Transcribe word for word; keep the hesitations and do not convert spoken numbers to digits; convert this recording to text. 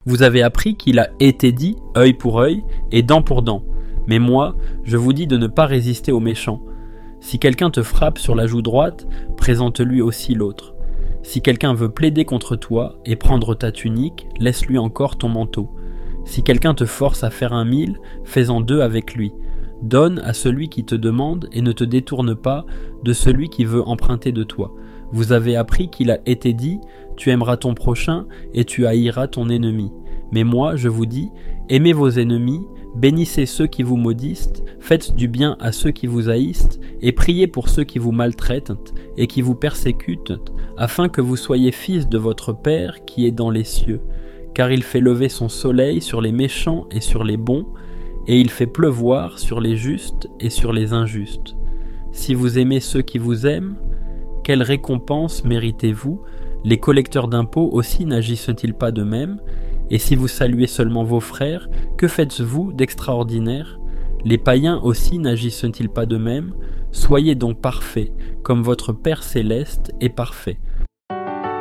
Vous avez appris qu'il a été dit œil pour œil et dent pour dent. Mais moi, je vous dis de ne pas résister aux méchants. Si quelqu'un te frappe sur la joue droite, présente-lui aussi l'autre. Si quelqu'un veut plaider contre toi et prendre ta tunique, laisse-lui encore ton manteau. Si quelqu'un te force à faire un mille, fais-en deux avec lui. Donne à celui qui te demande et ne te détourne pas de celui qui veut emprunter de toi. Vous avez appris qu'il a été dit « Tu aimeras ton prochain et tu haïras ton ennemi ». Mais moi, je vous dis, aimez vos ennemis, bénissez ceux qui vous maudissent, faites du bien à ceux qui vous haïssent, et priez pour ceux qui vous maltraitent et qui vous persécutent, afin que vous soyez fils de votre Père qui est dans les cieux. Car il fait lever son soleil sur les méchants et sur les bons, et il fait pleuvoir sur les justes et sur les injustes. Si vous aimez ceux qui vous aiment, quelle récompense méritez-vous? Les collecteurs d'impôts aussi n'agissent-ils pas de même? Et si vous saluez seulement vos frères, que faites-vous d'extraordinaire? Les païens aussi n'agissent-ils pas de même? Soyez donc parfaits, comme votre Père céleste est parfait.